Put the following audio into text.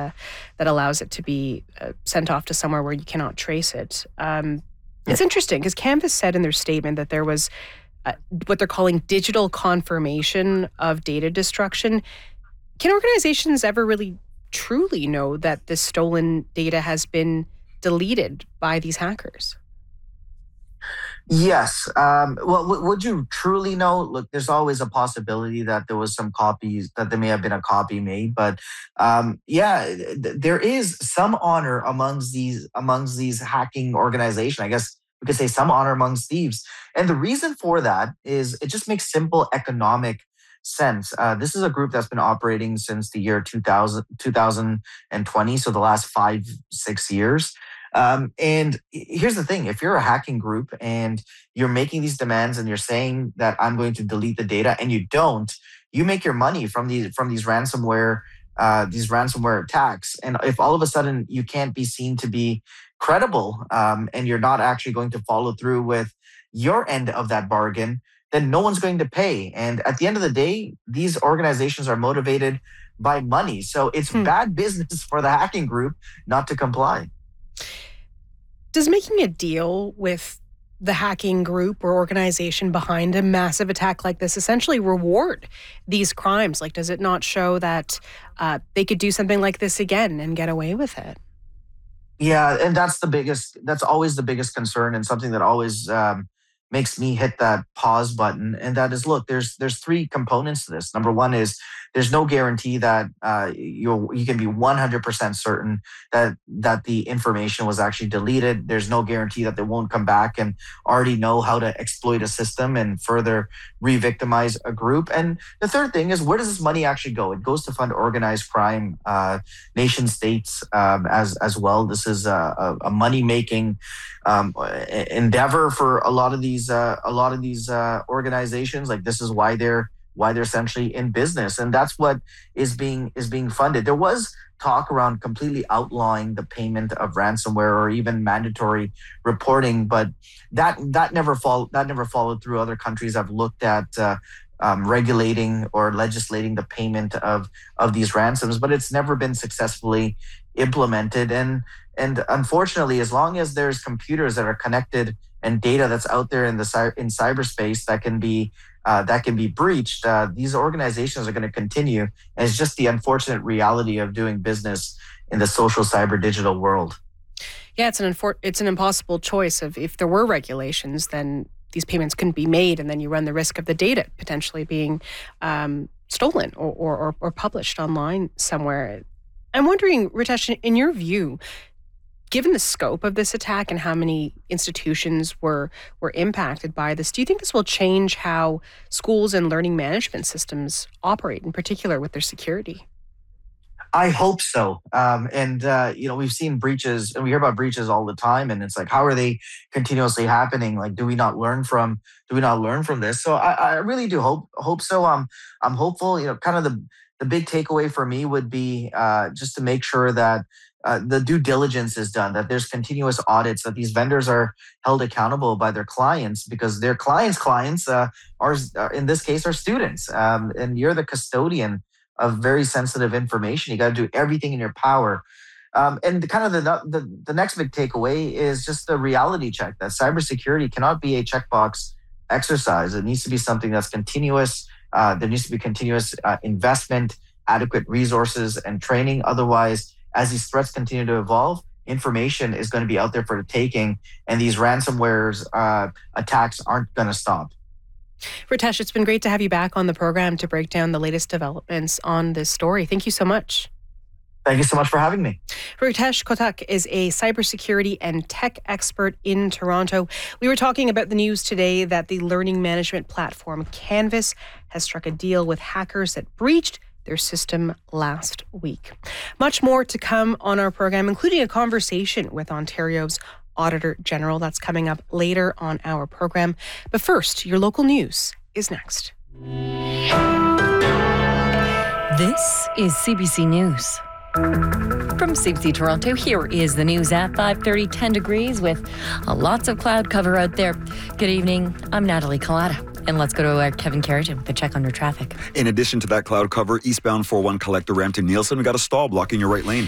that allows it to be sent off to somewhere where you cannot trace it. It's interesting because Canvas said in their statement that there was what they're calling digital confirmation of data destruction. Can organizations ever really truly know that this stolen data has been deleted by these hackers? Yes. Well, would you truly know? Look, there's always a possibility that there was some copies, that there may have been a copy made, but yeah, there is some honor amongst these hacking organizations. I guess we could say some honor amongst thieves, and the reason for that is it just makes simple economic sense. This is a group that's been operating since the year 2020, so the last 5, 6 years. And here's the thing: if you're a hacking group and you're making these demands and you're saying that I'm going to delete the data, and you don't, you make your money from these ransomware attacks. And if all of a sudden you can't be seen to be credible, and you're not actually going to follow through with your end of that bargain, then no one's going to pay. And at the end of the day, these organizations are motivated by money. So it's bad business for the hacking group not to comply. Does making a deal with the hacking group or organization behind a massive attack like this essentially reward these crimes? Like, does it not show that they could do something like this again and get away with it? Yeah, and that's always the biggest concern, and something that always makes me hit that pause button. And that is, look, there's three components to this. Number one is there's no guarantee that you can be 100% certain that the information was actually deleted. There's no guarantee that they won't come back and already know how to exploit a system and further re-victimize a group. And the third thing is, where does this money actually go? It goes to fund organized crime, nation states as well. This is a money-making endeavor for a lot of these organizations. Like, this is why they're essentially in business, and that's what is being funded. There was talk around completely outlawing the payment of ransomware or even mandatory reporting, but that never followed through. Other countries have looked at regulating or legislating the payment of these ransoms, but it's never been successfully implemented. And unfortunately, as long as there's computers that are connected and data that's out there in cyberspace that can be breached, these organizations are going to continue. And it's just the unfortunate reality of doing business in the social cyber digital world. Yeah, it's an impossible choice. If there were regulations, then these payments couldn't be made, and then you run the risk of the data potentially being stolen or published online somewhere. I'm wondering, Ritesh, in your view, given the scope of this attack and how many institutions were impacted by this, do you think this will change how schools and learning management systems operate, in particular with their security? I hope so. We've seen breaches, and we hear about breaches all the time, and it's like, how are they continuously happening? Like, do we not learn from this? So I really do hope so. I'm hopeful. Kind of the big takeaway for me would be just to make sure that the due diligence is done, that there's continuous audits, that these vendors are held accountable by their clients, because their clients are in this case are students, and you're the custodian of very sensitive information. You got to do everything in your power. And the next big takeaway is just the reality check that cybersecurity cannot be a checkbox exercise. It needs to be something that's continuous. There needs to be continuous investment, adequate resources, and training. Otherwise, as these threats continue to evolve, information is going to be out there for the taking, and these ransomware attacks aren't going to stop. Ritesh, it's been great to have you back on the program to break down the latest developments on this story. Thank you so much. Thank you so much for having me. Ritesh Kotak is a cybersecurity and tech expert in Toronto. We were talking about the news today that the learning management platform Canvas has struck a deal with hackers that breached their system last week. Much more to come on our program, including a conversation with Ontario's Auditor General. That's coming up later on our program. But first, your local news is next. This is CBC News. From CBC Toronto, here is the news at 5:30, 10 degrees with lots of cloud cover out there. Good evening, I'm Natalie Collada. And let's go to Kevin Carrington with a check on your traffic. In addition to that cloud cover, eastbound 41 Collector ramp to Nielsen, we got a stall blocking your right lane.